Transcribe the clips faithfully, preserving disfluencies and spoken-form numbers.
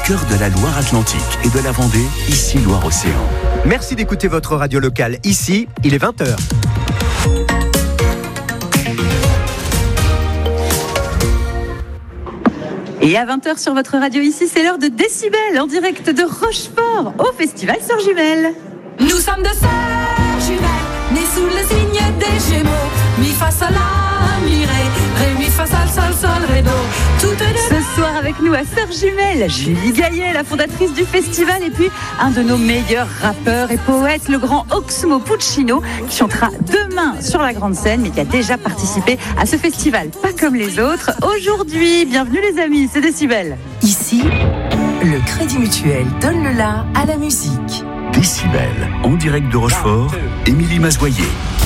cœur de la Loire-Atlantique et de la Vendée, ici Loire-Océan. Merci d'écouter votre radio locale. Ici, il est vingt heures. Et à vingt heures sur votre radio ici, c'est l'heure de Décibel en direct de Rochefort au Festival Sœurs Jumelles. Nous sommes de sœurs jumelles, nées sous le signe des Gémeaux. Mi fa sol la mi ré, ré mi fa sol sol sol ré do. Toutes deux. Ce soir avec nous à Sœurs Jumelles, Julie Gaillet, la fondatrice du festival, et puis un de nos meilleurs rappeurs et poètes, le grand Oxmo Puccino, qui chantera demain sur la grande scène, mais qui a déjà participé à ce festival, pas comme les autres. Aujourd'hui, bienvenue les amis, c'est Décibel. Ici, le Crédit Mutuel donne le la à la musique. Décibel, en direct de Rochefort, Émilie Mazoyer.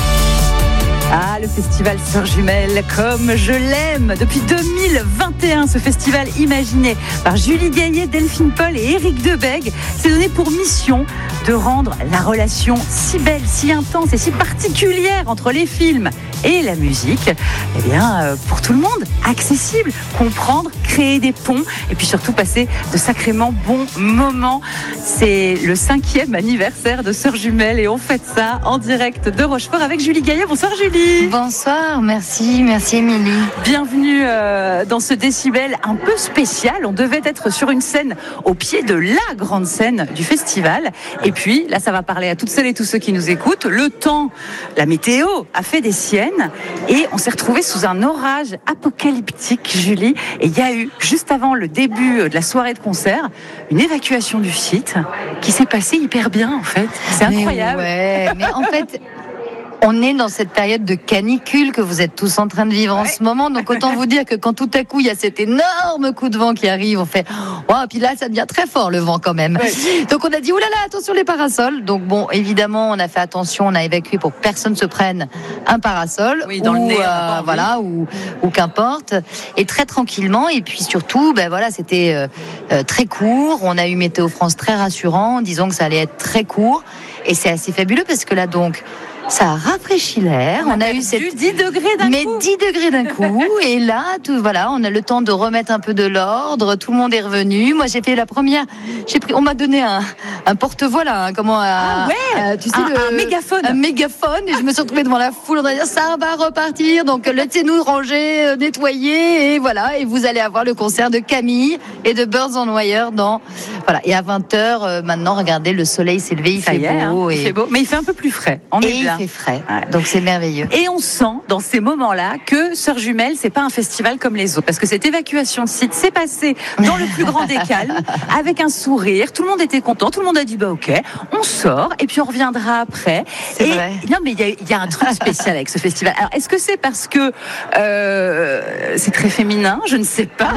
Ah, le festival Sœurs Jumelles, comme je l'aime. Depuis deux mille vingt et un, ce festival imaginé par Julie Gaillet, Delphine Paul et Éric Debègue s'est donné pour mission de rendre la relation si belle, si intense et si particulière entre les films et la musique, eh bien, euh, pour tout le monde, accessible, comprendre, créer des ponts et puis surtout passer de sacrément bons moments. C'est le cinquième anniversaire de Sœurs Jumelles et on fête ça en direct de Rochefort avec Julie Gaillet. Bonsoir Julie. Bonsoir, merci, merci Émilie. Bienvenue euh, dans ce Décibel un peu spécial. On devait être sur une scène au pied de la grande scène du festival. Et puis, là, ça va parler à toutes celles et tous ceux qui nous écoutent. Le temps, la météo a fait des siennes et on s'est retrouvés sous un orage apocalyptique, Julie. Et il y a eu, juste avant le début de la soirée de concert, une évacuation du site qui s'est passée hyper bien, en fait. C'est incroyable. Mais ouais, mais en fait... On est dans cette période de canicule que vous êtes tous en train de vivre en ouais. ce moment. Donc, autant vous dire que quand tout à coup, il y a cet énorme coup de vent qui arrive, on fait, oh, puis là, ça devient très fort, le vent, quand même. Ouais. Donc, on a dit, oulala, attention les parasols. Donc, bon, évidemment, on a fait attention, on a évacué pour que personne se prenne un parasol. Oui, dans ou, le nez. Euh, voilà, ou, ou qu'importe. Et très tranquillement. Et puis, surtout, ben voilà, c'était euh, euh, très court. On a eu Météo France très rassurant, disons que ça allait être très court. Et c'est assez fabuleux parce que là, donc, ça a rafraîchi l'air. On, on a, a eu cette dix degrés d'un mais coup. Mais dix degrés d'un coup. Et là, tout, voilà, on a le temps de remettre un peu de l'ordre. Tout le monde est revenu. Moi, j'ai fait la première. J'ai pris. On m'a donné un, un porte-voix là. Hein, comment Ah ouais. Euh, tu sais un, le, un mégaphone. Un mégaphone. Et je me suis retrouvée devant la foule. On a dit ça va repartir. Donc laissez-nous ranger, nettoyer. Et voilà. Et vous allez avoir le concert de Camille et de Birds on Wire dans. Voilà. Et à vingt heures euh, maintenant, regardez, le soleil s'est levé. Il ça fait y est, beau. Hein, et... Il fait beau. Mais il fait un peu plus frais. On et est bien. Il fait frais. Ouais. Donc c'est merveilleux. Et on sent dans ces moments-là que Sœurs Jumelles, c'est pas un festival comme les autres, parce que cette évacuation de site s'est passée dans le plus grand des calmes, avec un sourire. Tout le monde était content, tout le monde a dit bah ok, on sort et puis on reviendra après. C'est et, vrai. Non mais il y, y a un truc spécial avec ce festival. Alors est-ce que c'est parce que euh, c'est très féminin? Je ne sais pas.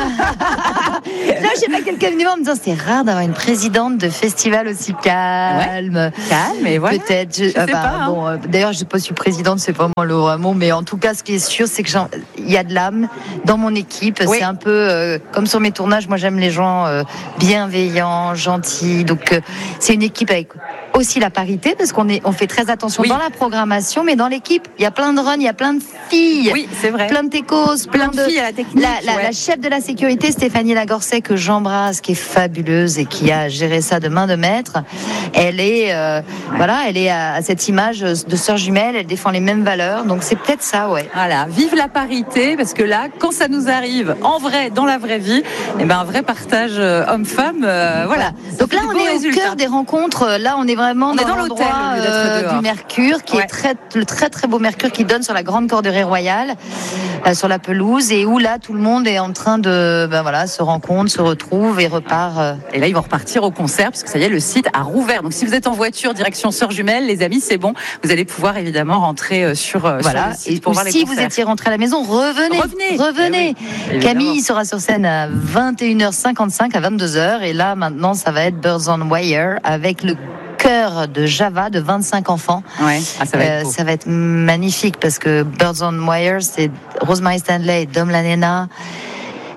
Là, j'ai pas quelqu'un venu en me disant c'est rare d'avoir une présidente de festival aussi calme. Ouais, calme et voilà. Peut-être. Je, je euh, sais bah, pas, hein. Bon, euh, d'ailleurs, je ne sais pas si présidente, c'est vraiment le vrai mot, mais en tout cas, ce qui est sûr, c'est que il y a de l'âme dans mon équipe. Oui. C'est un peu euh, comme sur mes tournages. Moi, j'aime les gens euh, bienveillants, gentils. Donc, euh, c'est une équipe avec aussi la parité, parce qu'on est, on fait très attention oui. dans la programmation, mais dans l'équipe, il y a plein de runs, il y a plein de filles. Oui, c'est vrai. Plein de techos, plein, plein de, de filles à la technique. La, la, ouais. la chef de la sécurité, Stéphanie Lagorcet, que j'embrasse, qui est fabuleuse et qui a géré ça de main de maître. Elle est, euh, ouais. voilà, elle est à, à cette image de Sœurs Jumelles. Elle défend les mêmes valeurs, donc c'est peut-être ça, ouais. Voilà, vive la parité, parce que là, quand ça nous arrive en vrai, dans la vraie vie, eh ben un vrai partage euh, homme-femme, euh, voilà. voilà. Donc là, on est résultats. Au cœur des rencontres. Là, on est vraiment on dans, est dans l'hôtel euh, du Mercure, qui ouais. est très, le très très beau Mercure qui donne sur la grande Corderie royale, euh, sur la pelouse, et où là, tout le monde est en train de, ben voilà, se rencontre, se retrouve et repart. Euh... Et là, ils vont repartir au concert, parce que ça y est, le site a rouvert. Donc, si vous êtes en voiture direction Sœurs Jumelles, les amis, c'est bon. Vous allez pouvoir évidemment rentrer sur, euh, voilà. sur le site et pour voir les si concerts. Vous étiez rentré à la maison, revenez, revenez, revenez. Eh oui, Camille sera sur scène à vingt et une heures cinquante-cinq, à vingt-deux heures, et là maintenant, ça va être Birds on Wire avec le chœur de Java de vingt-cinq enfants. Ouais. Ah, ça, va euh, ça va être magnifique parce que Birds on Wire, c'est Rosemary Stanley et Dom Lanena.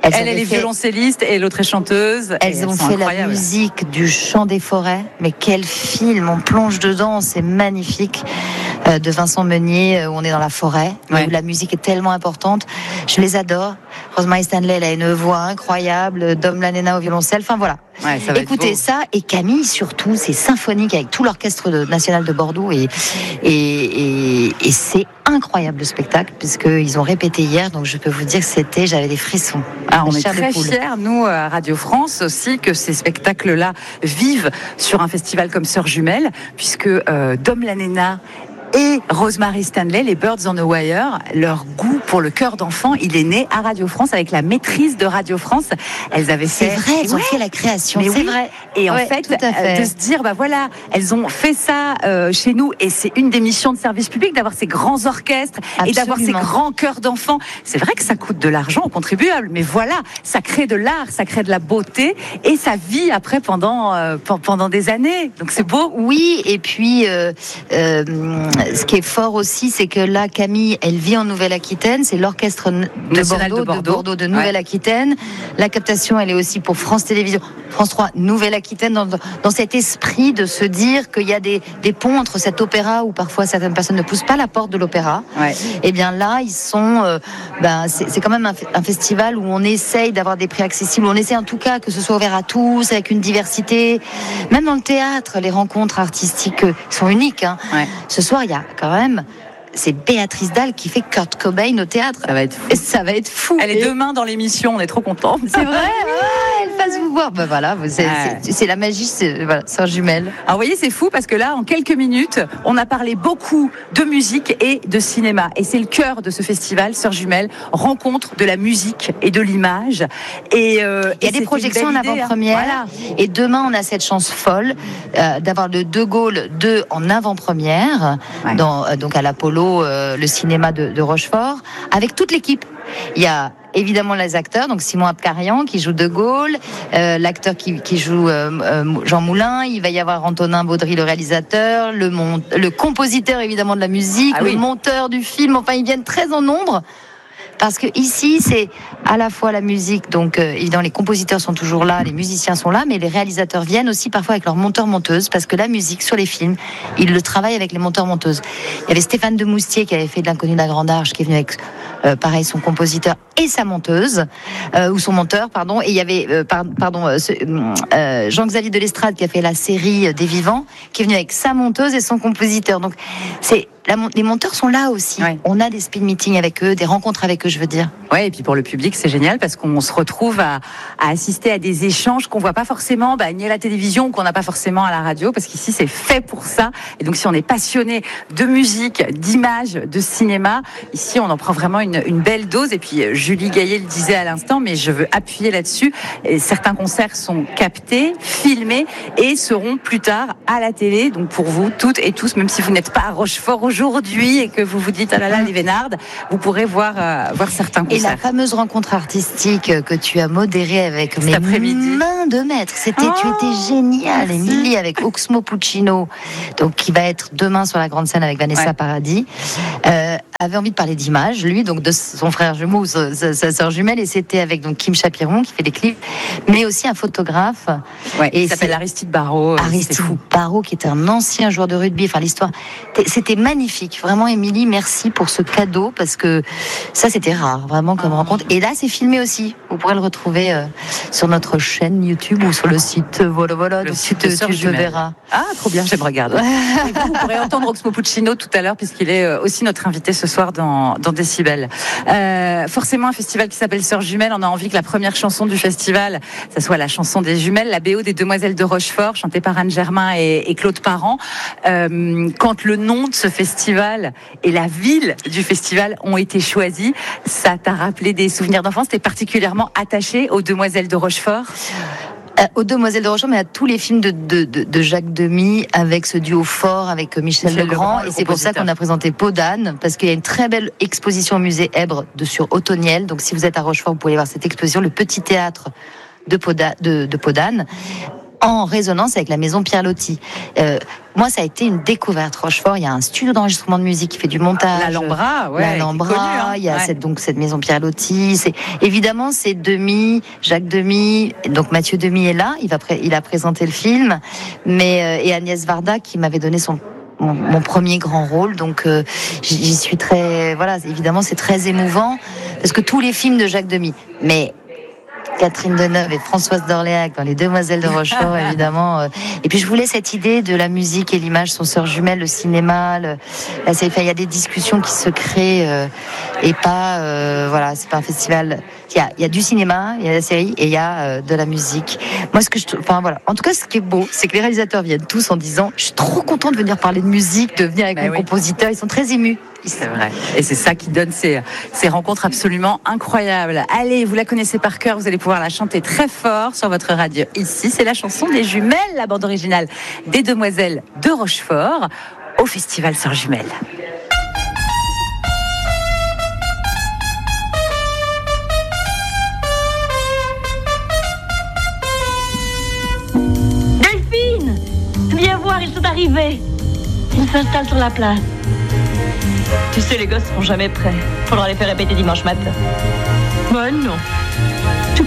Elle, elle est fait... violoncelliste et l'autre est chanteuse. Elles ont fait la musique du Chant des forêts. Mais quel film, on plonge dedans, c'est magnifique. Euh, de Vincent Meunier, où on est dans la forêt, ouais. où la musique est tellement importante. Je les adore. Rosemary Stanley, elle a une voix incroyable. Dom Lanena au violoncelle. Enfin voilà. Ouais, ça va Écoutez ça, et Camille surtout, c'est symphonique avec tout l'orchestre de, national de Bordeaux et, et, et, et c'est incroyable le spectacle puisqu'ils ont répété hier, donc je peux vous dire que c'était, j'avais des frissons. Ah, on est très fiers, nous, à Radio France aussi, que ces spectacles-là vivent sur un festival comme Sœurs Jumelles, puisque euh, Dom Lanena et Rosemary Stanley, les Birds on the Wire, leur goût pour le chœur d'enfant, il est né à Radio France avec la maîtrise de Radio France. Elles avaient fait... C'est vrai, elles ouais. ont fait la création, mais c'est oui. vrai. Et ouais, en fait, fait, de se dire, bah voilà, elles ont fait ça euh, chez nous, et c'est une des missions de service public d'avoir ces grands orchestres Absolument. Et d'avoir ces grands chœurs d'enfants. C'est vrai que ça coûte de l'argent aux contribuables, mais voilà, ça crée de l'art, ça crée de la beauté, et ça vit après pendant euh, pendant des années. Donc c'est beau. Oui, et puis euh, euh, ce qui est fort aussi, c'est que là, Camille, elle vit en Nouvelle-Aquitaine. C'est l'orchestre de Bordeaux, de Bordeaux, de Bordeaux, de Nouvelle-Aquitaine. Ouais. La captation, elle est aussi pour France Télévisions, France trois, Nouvelle-Aquitaine, dans, dans cet esprit de se dire qu'il y a des, des ponts entre cet opéra où parfois certaines personnes ne poussent pas la porte de l'opéra. Ouais. Et bien là, ils sont. Euh, ben, c'est, c'est quand même un, un festival où on essaye d'avoir des prix accessibles. On essaie en tout cas que ce soit ouvert à tous, avec une diversité. Même dans le théâtre, les rencontres artistiques sont uniques. Hein. Ouais. Ce soir, il y a quand même. C'est Béatrice Dalle qui fait Kurt Cobain au théâtre. Ça va être fou. Et ça va être fou. Elle est demain dans l'émission, on est trop contents. C'est vrai. Ah, elle passe vous voir. Ben voilà, c'est, ouais. c'est, c'est la magie, c'est, voilà, Sœurs Jumelles. Alors vous voyez, c'est fou parce que là, en quelques minutes, on a parlé beaucoup de musique et de cinéma. Et c'est le cœur de ce festival, Sœurs Jumelles, rencontre de la musique et de l'image. Et euh, il y a des projections en avant-première. Hein. Voilà. Et demain, on a cette chance folle euh, d'avoir le De Gaulle deux en avant-première, ouais. dans, euh, donc à l'Apollo. Euh, le cinéma de, de Rochefort, avec toute l'équipe. Il y a évidemment les acteurs, donc Simon Abkarian qui joue De Gaulle, euh, l'acteur qui, qui joue euh, euh, Jean Moulin, il va y avoir Antonin Baudry, le réalisateur, le, mon- le compositeur évidemment de la musique, ah, le oui. monteur du film, enfin ils viennent très en nombre. Parce que ici, c'est à la fois la musique, donc euh, évidemment les compositeurs sont toujours là, les musiciens sont là, mais les réalisateurs viennent aussi parfois avec leurs monteurs-monteuses, parce que la musique sur les films, ils le travaillent avec les monteurs-monteuses. Il y avait Stéphane Demoustier qui avait fait de l'Inconnu de la Grande Arche, qui est venu avec euh, pareil son compositeur et sa monteuse, euh, ou son monteur, pardon. Et il y avait euh, par, pardon euh, ce, euh, Jean-Xavier de l'Estrade qui a fait la série des Vivants, qui est venu avec sa monteuse et son compositeur. Donc c'est La, les monteurs sont là aussi. Ouais. On a des speed meetings avec eux, des rencontres avec eux, je veux dire. Ouais, et puis pour le public, c'est génial parce qu'on se retrouve à, à assister à des échanges qu'on voit pas forcément bah, ni à la télévision, qu'on n'a pas forcément à la radio, parce qu'ici c'est fait pour ça. Et donc si on est passionné de musique, d'image, de cinéma, ici on en prend vraiment une, une belle dose. Et puis Julie Gaillet le disait à l'instant, mais je veux appuyer là-dessus. Et certains concerts sont captés, filmés et seront plus tard à la télé. Donc pour vous toutes et tous, même si vous n'êtes pas à Rochefort aujourd'hui et que vous vous dites ah là là les Vénardes, vous pourrez voir euh, voir certains concerts. Et la fameuse rencontre artistique que tu as modérée avec Cet mes après-midi. mains de maître, c'était oh, tu étais géniale, Émilie, avec Oxmo Puccino, donc qui va être demain sur la grande scène avec Vanessa ouais. Paradis. Euh, avait envie de parler d'image, lui, donc de son frère jumeau, sa, sa, sa sœur jumelle, et c'était avec donc Kim Chapiron qui fait les clips, mais aussi un photographe. Ouais, et il s'appelle Aristide Barrault. Aristide Barrault, qui était un ancien joueur de rugby. Enfin, l'histoire, c'était magnifique. Vraiment, Émilie, merci pour ce cadeau, parce que ça, c'était rare, vraiment, comme oh. rencontre. Et là, c'est filmé aussi. Vous pourrez le retrouver euh, sur notre chaîne YouTube ou sur le site. Euh, voilà, voilà. Le donc, site tu, de tu, tu le verras. Ah, trop bien, j'aime regarder. Et vous, vous pourrez entendre Oxmo Puccino tout à l'heure, puisqu'il est aussi notre invité ce soir dans, dans Décibel. Euh, forcément, un festival qui s'appelle Sœurs Jumelles. On a envie que la première chanson du festival, ça soit la chanson des jumelles, la B O des Demoiselles de Rochefort, chantée par Anne Germain et, et Claude Parent. Euh, quand le nom de ce festival et la ville du festival ont été choisis, ça t'a rappelé des souvenirs d'enfance? T'es particulièrement attaché aux Demoiselles de Rochefort? Euh, aux Demoiselles de Rochefort, mais à tous les films de, de, de, de Jacques Demy, avec ce duo fort, avec Michel, Michel Legrand. Legrand et c'est pour ça qu'on a présenté Peau d'âne, parce qu'il y a une très belle exposition au musée Èbre de sur Autoniel. Donc si vous êtes à Rochefort, vous pouvez voir cette exposition, le petit théâtre de Peau d'âne. De, de Peau d'âne. en résonance avec la maison Pierre Loti. Euh, moi, ça a été une découverte. Rochefort, il y a un studio d'enregistrement de musique qui fait du montage. L'Alhambra, ouais. L'Alhambra, connu, hein. il y a ouais. cette, donc cette maison Pierre Loti. C'est évidemment c'est Demy, Jacques Demy. Donc Mathieu Demy est là. Il va, pré- il a présenté le film, mais euh, et Agnès Varda qui m'avait donné son Mon, mon premier grand rôle, donc euh, j'y suis très, voilà, évidemment c'est très émouvant parce que tous les films de Jacques Demy, mais Catherine Deneuve et Françoise d'Orléac dans Les Demoiselles de Rochefort, évidemment. Euh, et puis je voulais cette idée de la musique et l'image sont sœurs jumelles, le cinéma, le, là, c'est, il y a des discussions qui se créent euh, et pas, euh, voilà, c'est pas un festival. Il y a, il y a du cinéma, il y a la série et il y a euh, de la musique. Moi, ce que je, enfin voilà. En tout cas, ce qui est beau, c'est que les réalisateurs viennent tous en disant, je suis trop content de venir parler de musique, de venir avec bah mon oui. compositeur. Ils sont très émus. C'est vrai. Et c'est ça qui donne ces, ces rencontres absolument incroyables. Allez, vous la connaissez par cœur, vous allez pouvoir la chanter très fort sur votre radio. Ici, c'est la chanson des jumelles, la bande originale des Demoiselles de Rochefort au Festival Sœurs Jumelles. Delphine, viens voir, ils sont arrivés. Ils s'installent sur la place. Tu sais, les gosses seront jamais prêts. Faudra les faire répéter dimanche matin. Bah non. Tu crois ?